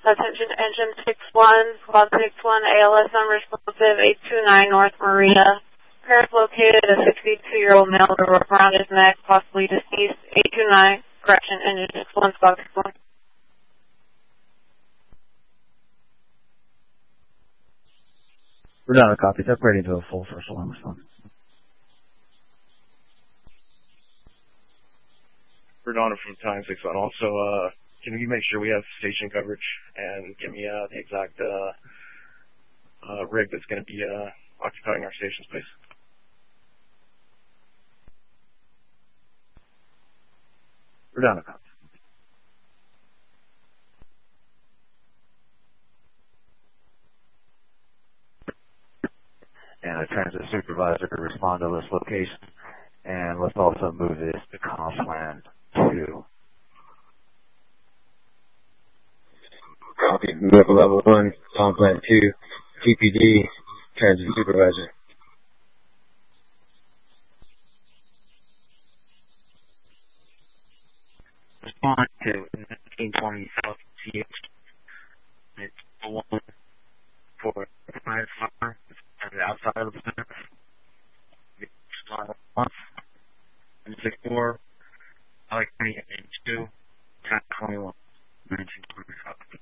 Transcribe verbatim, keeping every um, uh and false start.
Attention engine six one, squad six one, A L S unresponsive, eight two nine North Maria. Parents located a sixty-two-year-old male with a rope around his neck, possibly deceased, eight two nine, correction, engine six one, squad six one. We're down a copy. Separating to a full first alarm response. Verdana from Time six one. Also, uh, can you make sure we have station coverage and give me uh, the exact uh, uh, rig that's going to be uh, occupying our station space? We're down a copy. And a transit supervisor to respond to this location. And let's also move this to Complan two. Copy. Medical level one, Complan two, T P D, transit supervisor. Respond to nineteen twenty South C H. It's one for five fire on the outside of the center. Once. And six four, Alex twenty-eight two, ten twenty-one, nineteen twenty South.